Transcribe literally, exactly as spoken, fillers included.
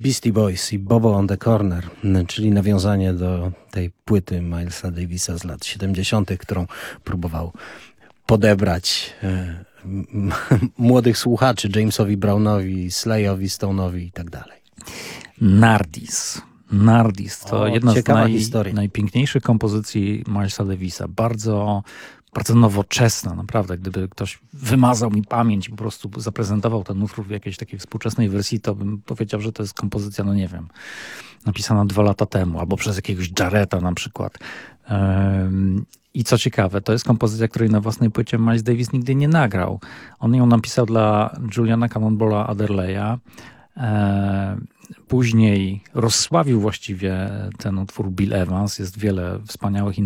Beastie Boys i Bobo on the Corner, czyli nawiązanie do tej płyty Milesa Davisa z lat siedemdziesiątych, którą próbował podebrać e, m, młodych słuchaczy Jamesowi Brownowi, Slayowi, Stone'owi i tak dalej. Nardis. Nardis to O, jedna z ciekawa naj, historia. najpiękniejszych kompozycji Milesa Davisa. Bardzo, bardzo nowoczesna, naprawdę. Gdyby ktoś wymazał mi pamięć i po prostu zaprezentował ten utwór w jakiejś takiej współczesnej wersji, to bym powiedział, że to jest kompozycja, no nie wiem, napisana dwa lata temu, albo przez jakiegoś Jarretta na przykład. Um, I co ciekawe, to jest kompozycja, której na własnej płycie Miles Davis nigdy nie nagrał. On ją napisał dla Juliana Cannonballa Adderleya. E, później rozsławił właściwie ten utwór Bill Evans. Jest wiele wspaniałych